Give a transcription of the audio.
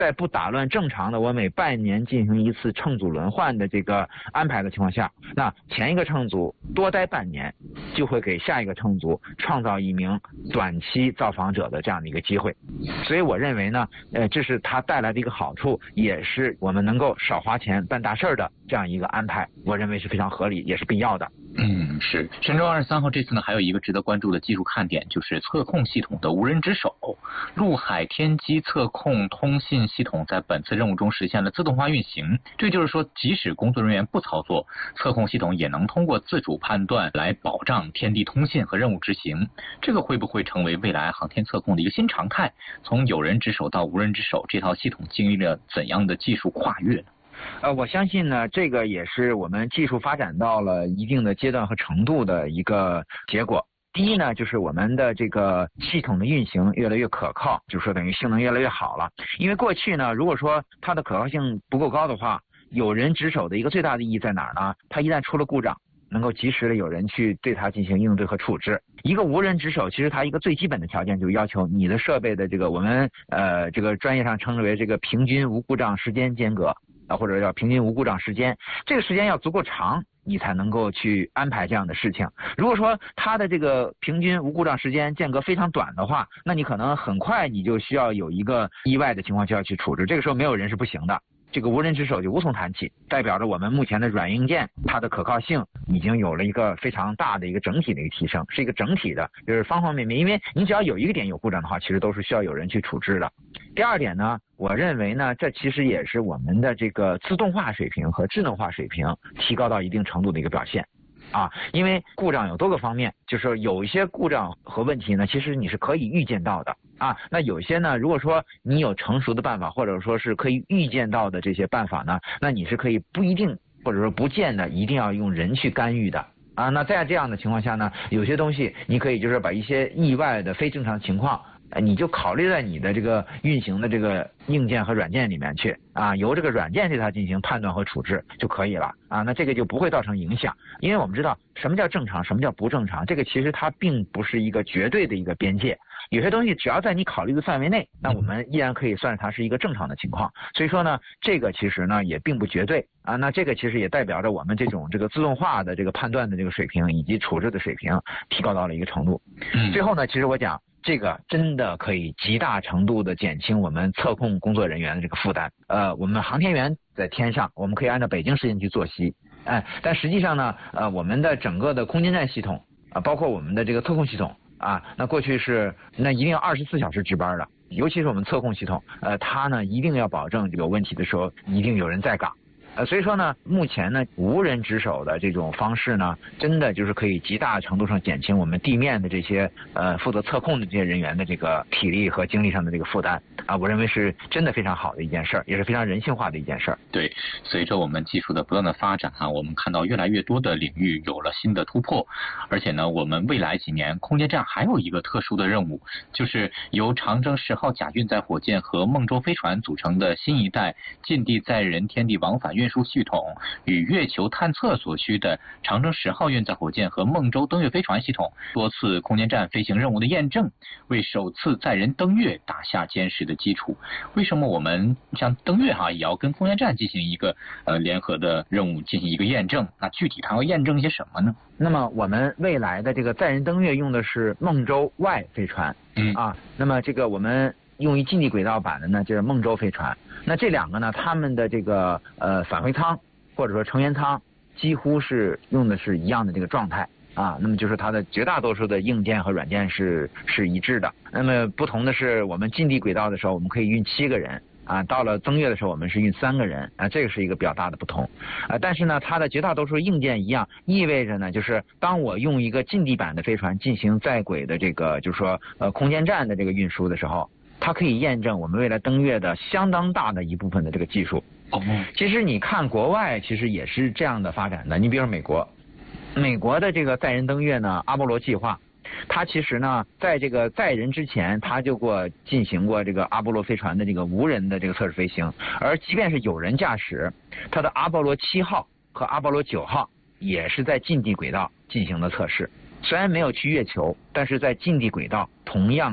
在不打乱正常的我每半年进行一次乘组轮换的这个安排的情况下，那前一个乘组多待半年，就会给下一个乘组创造一名短期造访者的这样的一个机会。所以我认为呢，这是它带来的一个好处，也是我们能够少花钱办大事的这样一个安排，我认为是非常合理，也是必要的。 是。神舟23号这次呢，还有一个值得关注的技术看点，就是测控系统的无人值守。陆海天基测控通信系统在本次任务中实现了自动化运行，这就是说，即使工作人员不操作，测控系统也能通过自主判断来保障天地通信和任务执行。这个会不会成为未来航天测控的一个新常态？从有人值守到无人值守，这套系统经历了怎样的技术跨越呢？ 我相信呢，这个也是我们技术发展到了一定的阶段和程度的一个结果。第一呢，就是我们的这个系统的运行越来越可靠，就是说等于性能越来越好了。因为过去呢，如果说它的可靠性不够高的话，有人值守的一个最大的意义在哪儿呢？它一旦出了故障，能够及时的有人去对它进行应对和处置。一个无人值守，其实它一个最基本的条件就是要求你的设备的这个我们这个专业上称之为这个平均无故障时间间隔或者叫平均无故障时间，这个时间要足够长，你才能够去安排这样的事情。如果说它的这个平均无故障时间间隔非常短的话，那你可能很快你就需要有一个意外的情况需要去处置，这个时候没有人是不行的。这个无人值守就无从谈起，代表着我们目前的软硬件它的可靠性已经有了一个非常大的一个整体的一个提升，是一个整体的，就是方方面面。因为你只要有一个点有故障的话，其实都是需要有人去处置的。第二点呢，我认为呢，这其实也是我们的这个自动化水平和智能化水平提高到一定程度的一个表现。因为故障有多个方面，就是说有一些故障和问题呢，其实你是可以预见到的那有些呢，如果说你有成熟的办法，或者说是可以预见到的这些办法呢，那你是可以不一定或者说不见得一定要用人去干预的那在这样的情况下呢，有些东西你可以就是把一些意外的非正常情况你就考虑在你的这个运行的这个硬件和软件里面去由这个软件对它进行判断和处置就可以了那这个就不会造成影响。因为我们知道什么叫正常，什么叫不正常，这个其实它并不是一个绝对的一个边界，有些东西只要在你考虑的范围内，那我们依然可以算它是一个正常的情况。所以说呢，这个其实呢也并不绝对那这个其实也代表着我们这个自动化的这个判断的这个水平以及处置的水平提高到了一个程度。最后呢，其实我讲这个真的可以极大程度的减轻我们测控工作人员的这个负担。我们航天员在天上，我们可以按照北京时间去作息，但实际上呢，我们的整个的空间站系统包括我们的这个测控系统那过去是那一定要24小时值班的，尤其是我们测控系统，它呢一定要保证有问题的时候一定有人在岗。所以说呢，目前呢，无人值守的这种方式呢，真的就是可以极大程度上减轻我们地面的这些负责测控的这些人员的这个体力和精力上的这个负担我认为是真的非常好的一件事儿，也是非常人性化的一件事儿。 对，随着我们技术的不断的发展我们看到越来越多的领域有了新的突破，而且呢，我们未来几年空间站还有一个特殊的任务，就是由长征10号甲运载火箭和梦舟飞船组成的新一代近地载人天地往返运输系统，与月球探测所需的长征10号运载火箭和梦舟登月飞船系统多次空间站飞行任务的验证，为首次载人登月打下坚实的基础。为什么我们像登月也要跟空间站进行一个联合的任务进行一个验证？那具体它要验证一些什么呢？ 那么我们未来的这个载人登月用的是梦舟 Y 飞船那么这个我们用于近地轨道版的呢就是梦舟飞船。那这两个呢，他们的这个返回舱或者说成员舱几乎是用的是一样的这个状态那么就是它的绝大多数的硬件和软件是一致的。那么不同的是，我们近地轨道的时候我们可以运7个人到了登月的时候我们是运3个人这个是一个比较大的不同但是呢，它的绝大多数硬件一样，意味着呢，就是当我用一个近地版的飞船进行在轨的这个就是说空间站的这个运输的时候，它可以验证我们未来登月的相当大的一部分的这个技术。其实你看国外其实也是这样的发展的，你比如说美国的这个载人登月呢，阿波罗计划，它其实呢在这个载人之前，它就进行过这个阿波罗飞船的这个无人的这个测试飞行，而即便是有人驾驶，它的阿波罗7号和阿波罗9号也是在近地轨道进行的测试，虽然没有去月球，但是在近地轨道同样